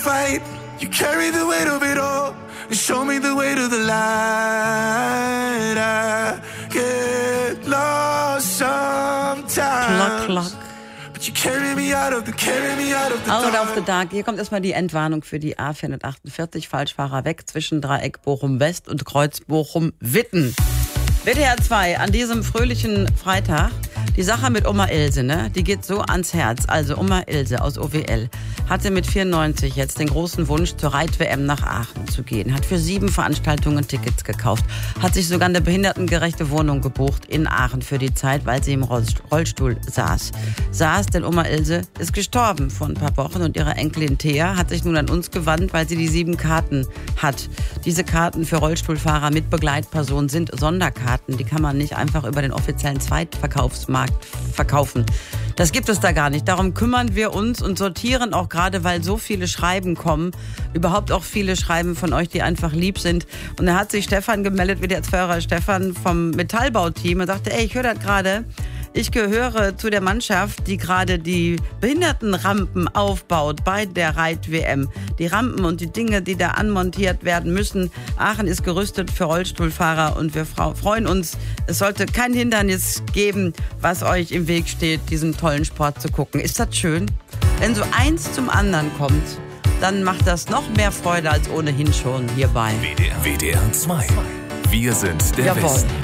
fight. You carry the weight of it all and show me the way to the light. I get lost sometimes. Klock. Out of the dark. Hier kommt erstmal die Entwarnung für die A448. Falschfahrer weg zwischen Dreieck Bochum-West und Kreuz Bochum-Witten. WDR 2 an diesem fröhlichen Freitag. Die Sache mit Oma Ilse, ne? Die geht so ans Herz. Also Oma Ilse aus OWL hatte mit 94 jetzt den großen Wunsch, zur Reit-WM nach Aachen zu gehen. Hat für 7 Veranstaltungen Tickets gekauft. Hat sich sogar eine behindertengerechte Wohnung gebucht in Aachen für die Zeit, weil sie im Rollstuhl saß, denn Oma Ilse ist gestorben vor ein paar Wochen und ihre Enkelin Thea hat sich nun an uns gewandt, weil sie die 7 Karten hat. Diese Karten für Rollstuhlfahrer mit Begleitperson sind Sonderkarten. Die kann man nicht einfach über den offiziellen Zweitverkaufsmarkt verkaufen. Das gibt es da gar nicht. Darum kümmern wir uns und sortieren auch gerade, weil so viele Schreiben kommen. Überhaupt auch viele Schreiben von euch, die einfach lieb sind. Und da hat sich Stefan gemeldet, wie der Pfarrer Stefan vom Metallbauteam. Er sagte, ich höre das gerade. Ich gehöre zu der Mannschaft, die gerade die Behindertenrampen aufbaut bei der Reit-WM. Die Rampen und die Dinge, die da anmontiert werden müssen. Aachen ist gerüstet für Rollstuhlfahrer und wir freuen uns. Es sollte kein Hindernis geben, was euch im Weg steht, diesen tollen Sport zu gucken. Ist das schön? Wenn so eins zum anderen kommt, dann macht das noch mehr Freude als ohnehin schon hierbei. WDR 2. Wir sind der Westen.